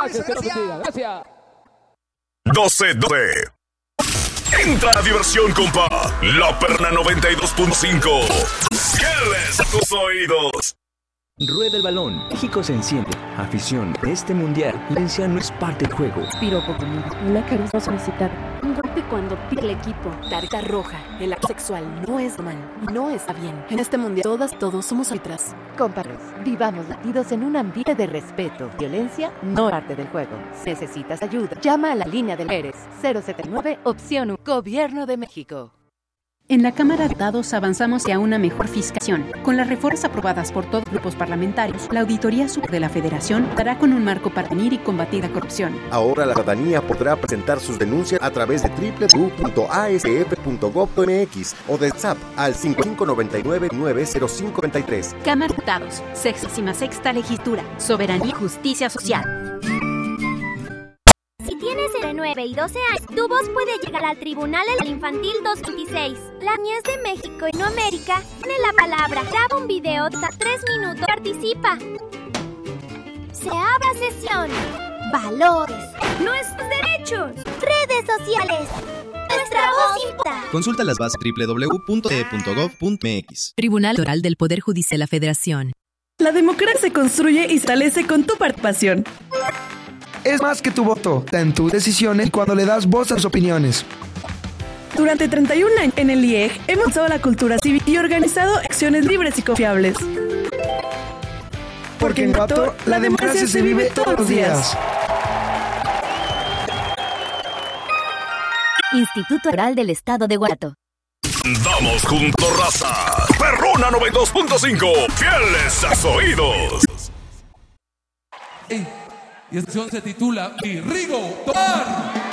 gracias, que Dios bendiga. Gracias. 12. Entra a diversión, compa. La Perna 92.5. ¡Cierres tus oídos! Rueda el balón. México se enciende. Afición. Este mundial, la violencia no es parte del juego. Piropo común. Una caricia solicitada. Un golpe cuando pica el equipo. Tarjeta roja. El acto sexual no es normal. No está bien. En este mundial, todos somos arbitras. Compadres, vivamos latidos en un ambiente de respeto. Violencia no es parte del juego. Si necesitas ayuda, llama a la línea del Pérez 079 opción 1. Gobierno de México. En la Cámara de Diputados avanzamos hacia una mejor fiscalización. Con las reformas aprobadas por todos los grupos parlamentarios, la Auditoría Superior de la Federación dará con un marco para prevenir y combatir la corrupción. Ahora la ciudadanía podrá presentar sus denuncias a través de www.asf.gov.mx o de WhatsApp al 5599-90593. Cámara de Diputados, 66ª Legislatura, Soberanía y Justicia Social. Si tienes entre 9 y 12 años, tu voz puede llegar al Tribunal Infantil 226. La niñez de México y no América tiene la palabra. Graba un video de 3 minutos. Participa. Se abra sesión. Valores. Nuestros derechos. Redes sociales. Nuestra voz importa. Consulta las bases www.te.gov.mx. Tribunal Electoral del Poder Judicial de la Federación. La democracia se construye y se fortalece con tu participación. Es más que tu voto, está en tus decisiones cuando le das voz a tus opiniones. Durante 31 años en el IEG hemos usado la cultura cívica y organizado acciones libres y confiables. Porque en Guanajuato la democracia se vive todos los días. Instituto Oral del Estado de Guanajuato. Vamos junto, raza. Perruna 92.5. Fieles a sus oídos. Y esta canción se titula Mi Rigo Tomar.